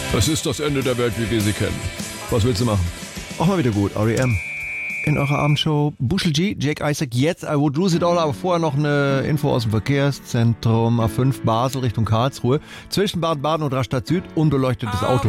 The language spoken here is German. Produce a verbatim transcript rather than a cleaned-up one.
Es ist das Ende der Welt, wie wir sie kennen. Was willst du machen? Auch mal wieder gut, R E M. In eurer Abendshow Bushel G, Jake Isaac, jetzt I Would Lose It All, aber vorher noch eine Info aus dem Verkehrszentrum A fünf Basel Richtung Karlsruhe. Zwischen Baden-Baden und Rastatt Süd, unbeleuctetes Auto.